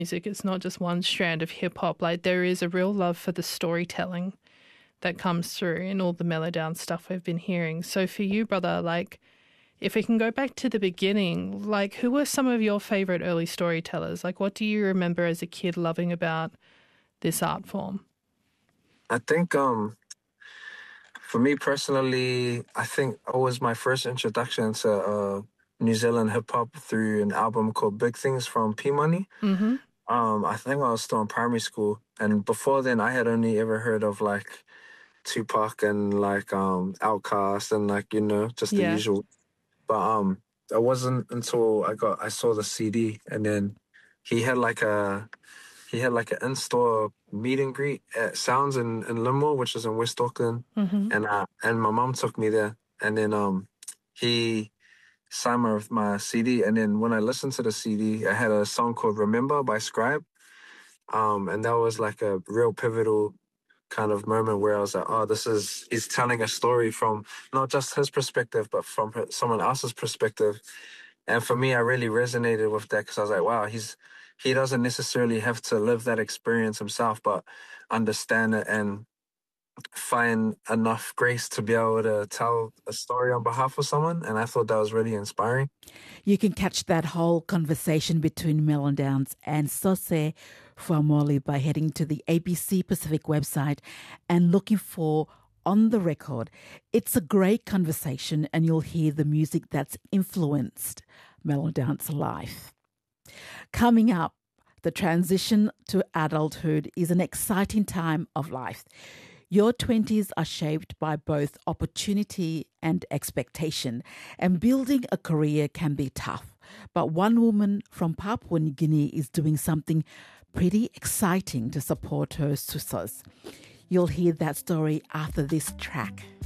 music. It's not just one strand of hip hop. Like there is a real love for the storytelling that comes through in all the Mellodown stuff we've been hearing. So for you, brother, like if we can go back to the beginning, like who were some of your favorite early storytellers? Like what do you remember as a kid loving about this art form? I think for me personally, I think it was my first introduction to New Zealand hip hop through an album called Big Things from P Money. Mm-hmm. I think I was still in primary school, and before then, I had only ever heard of like Tupac and like Outkast and like just the Yeah. usual. But it wasn't until I saw the CD, and then he had like a he had like an in-store meet and greet at Sounds in Limmo, which is in West Auckland, Mm-hmm. and my mom took me there, and then he signed my CD, and then when I listened to the CD, I had a song called "Remember" by Scribe, and that was like a real pivotal kind of moment where I was like, oh, he's telling a story from not just his perspective, but from someone else's perspective. And for me, I really resonated with that because I was like, wow, he doesn't necessarily have to live that experience himself, but understand it and find enough grace to be able to tell a story on behalf of someone. And I thought that was really inspiring. You can catch that whole conversation between Melodowns and Sose Fuamoli by heading to the ABC Pacific website and looking for On the Record. It's a great conversation and you'll hear the music that's influenced Melodowns' life. Coming up, the transition to adulthood is an exciting time of life. Your 20s are shaped by both opportunity and expectation, and building a career can be tough. But one woman from Papua New Guinea is doing something pretty exciting to support her susos. You'll hear that story after this track.